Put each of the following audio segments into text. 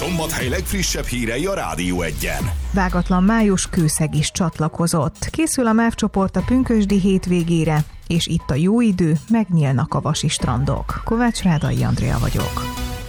Szombathely legfrissebb hírei a Rádió 1-en. Vágatlan május, Kőszeg is csatlakozott. Készül a MÁV csoport a pünkösdi hétvégére, és itt a jó idő, megnyílnak a vasi strandok. Kovács Rádai Andrea vagyok.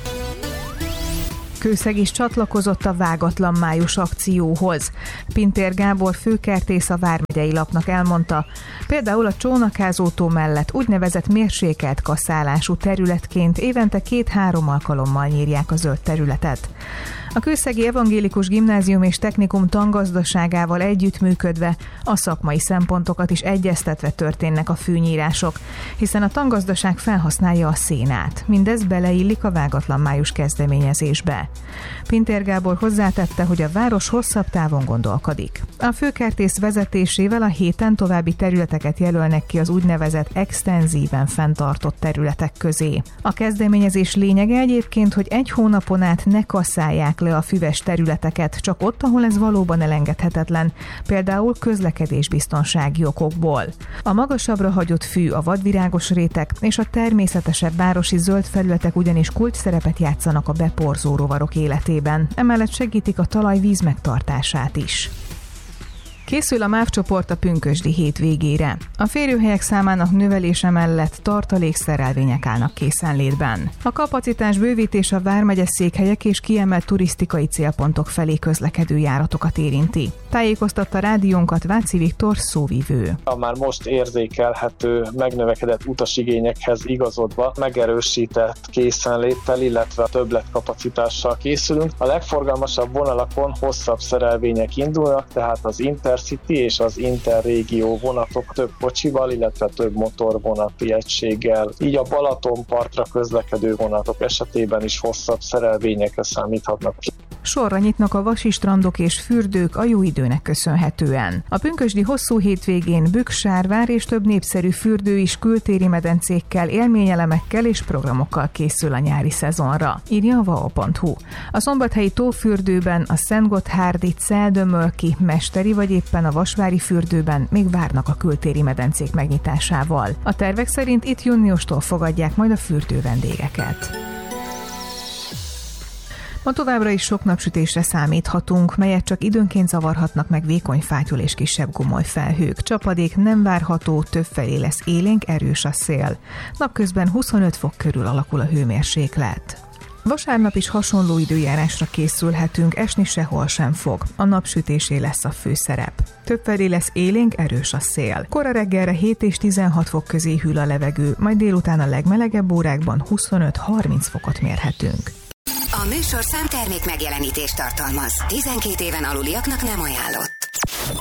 Kőszeg is csatlakozott a Vágatlan május akcióhoz. Pintér Gábor főkertész a Vármegyei Lapnak elmondta, például a Csónakázótó mellett úgynevezett mérsékelt kasszálású területként évente 2-3 alkalommal nyírják a zöld területet. A Kőszegi Evangélikus Gimnázium és Technikum tangazdaságával együttműködve a szakmai szempontokat is egyeztetve történnek a fűnyírások, hiszen a tangazdaság felhasználja a szénát. Mindez beleillik a Vágatlan május kezdeményezésbe. Pintér Gábor hozzátette, hogy a város hosszabb távon gondolkodik. A főkertész vezetésével a héten további területeket jelölnek ki az úgynevezett extenzíven fenntartott területek közé. A kezdeményezés lényege egyébként, hogy 1 hónapon át ne kasszálják le a füves területeket, csak ott, ahol ez valóban elengedhetetlen, például közlekedésbiztonsági okokból. A magasabbra hagyott fű, a vadvirágos rétek és a természetesebb városi zöld felületek ugyanis kulcsszerepet játszanak a beporzó rovarok életében, emellett segítik a talaj víz megtartását is. Készül a MÁV csoport a pünkösdi hétvégére. A férőhelyek számának növelése mellett tartalékszerelvények állnak készenlétben. A kapacitás bővítés a vármegye székhelyek és kiemelt turisztikai célpontok felé közlekedő járatokat érinti. Tájékoztatta rádiónkat Váci Viktor szóvivő. A már most érzékelhető megnövekedett utasigényekhez igazodva megerősített készenléttel, illetve többletkapacitással készülünk. A legforgalmasabb vonalakon hosszabb szerelvények indulnak, tehát az Intercity és az Interrégió vonatok több kocsival, illetve több motorvonati egységgel. Így a Balatonpartra közlekedő vonatok esetében is hosszabb szerelvényekre számíthatnak. Sorra nyitnak a vasi strandok és fürdők a jó időnek köszönhetően. A pünkösdi hosszú hétvégén Bükk, Sárvár és több népszerű fürdő is kültéri medencékkel, élményelemekkel és programokkal készül a nyári szezonra, írja a vao.hu. A szombathelyi tófürdőben, a Szentgotthárdi, Celdömölki, Mesteri vagy éppen a Vasvári fürdőben még várnak a kültéri medencék megnyitásával. A tervek szerint itt júniustól fogadják majd a fürdő vendégeket. Ma továbbra is sok napsütésre számíthatunk, melyet csak időnként zavarhatnak meg vékony fátyol és kisebb gomoly felhők. Csapadék nem várható, többfelé lesz élénk, erős a szél. Napközben 25 fok körül alakul a hőmérséklet. Vasárnap is hasonló időjárásra készülhetünk, esni sehol sem fog. A napsütésé lesz a főszerep. Többfelé lesz élénk, erős a szél. Kora reggelre 7 és 16 fok közé hűl a levegő, majd délután a legmelegebb órákban 25-30 fokot mérhetünk. A műsorszám termék megjelenítést tartalmaz. 12 éven aluliaknak nem ajánlott.